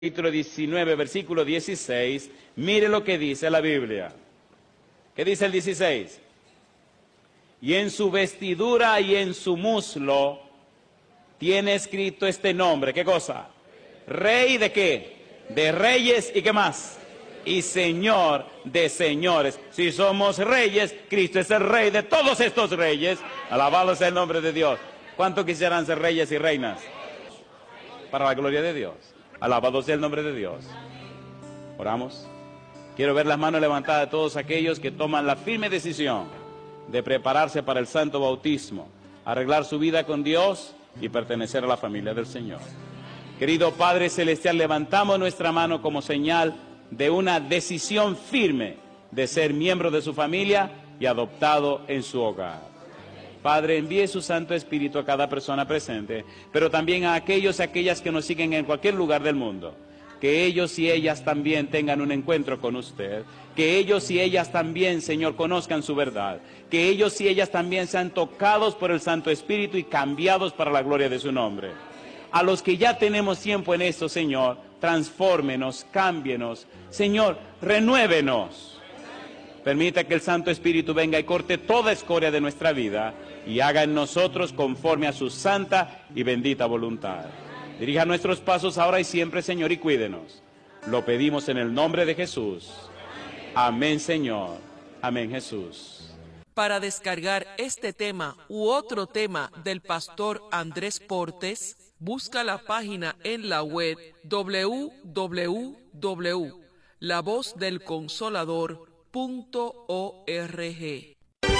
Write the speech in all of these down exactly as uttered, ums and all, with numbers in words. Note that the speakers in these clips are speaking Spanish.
Capítulo diecinueve, versículo dieciséis, mire lo que dice la Biblia. ¿Qué dice el dieciséis? Y en su vestidura y en su muslo tiene escrito este nombre. ¿Qué cosa? Rey de qué? De reyes y qué más? Y Señor de señores. Si somos reyes, Cristo es el rey de todos estos reyes. Alabado sea el nombre de Dios. ¿Cuántos quisieran ser reyes y reinas? Para la gloria de Dios. Alabado sea el nombre de Dios. Oramos. Quiero ver las manos levantadas de todos aquellos que toman la firme decisión de prepararse para el santo bautismo, arreglar su vida con Dios y pertenecer a la familia del Señor. Querido Padre Celestial, levantamos nuestra mano como señal de una decisión firme de ser miembro de su familia y adoptado en su hogar. Padre, envíe su Santo Espíritu a cada persona presente, pero también a aquellos y aquellas que nos siguen en cualquier lugar del mundo. Que ellos y ellas también tengan un encuentro con usted. Que ellos y ellas también, Señor, conozcan su verdad. Que ellos y ellas también sean tocados por el Santo Espíritu y cambiados para la gloria de su nombre. A los que ya tenemos tiempo en esto, Señor, transfórmenos, cámbienos. Señor, renuévenos. Permita que el Santo Espíritu venga y corte toda escoria de nuestra vida y haga en nosotros conforme a su santa y bendita voluntad. Dirija nuestros pasos ahora y siempre, Señor, y cuídenos. Lo pedimos en el nombre de Jesús. Amén, Señor. Amén, Jesús. Para descargar este tema u otro tema del pastor Andrés Portes, busca la página en la web doble u doble u doble u punto la voz del consolador punto org.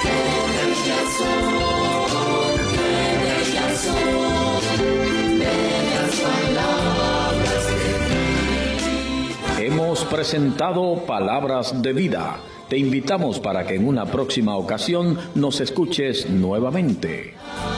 Hemos presentado Palabras de Vida. Te invitamos para que en una próxima ocasión nos escuches nuevamente.